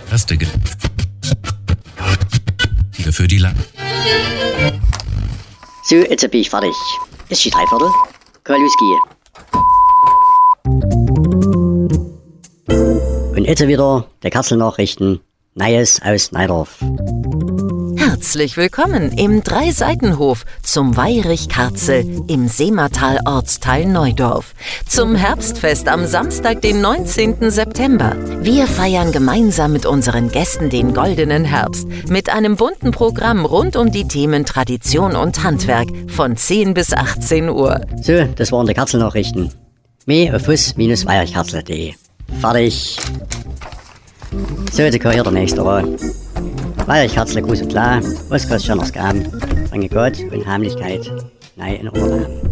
Erste für die So, jetzt bin ich fertig. Ist die Dreiviertel? Kann losgehen. Und jetzt wieder der Katzelnachrichten. Neues aus Neidorf. Herzlich willkommen im Dreiseitenhof zum Weirich-Karzel im Seematal Ortsteil Neudorf. Zum Herbstfest am Samstag, den 19. September. Wir feiern gemeinsam mit unseren Gästen den goldenen Herbst mit einem bunten Programm rund um die Themen Tradition und Handwerk von 10 bis 18 Uhr. So, das waren die Katzelnachrichten. Mehr auf fuss-weirichkarzel.de. Fertig. So, jetzt kann hier der nächste ran. Weirichkarzel groß und klar, was kann es schon noch geben? Bringe Gott und Heimlichkeit, nein in Urlaub.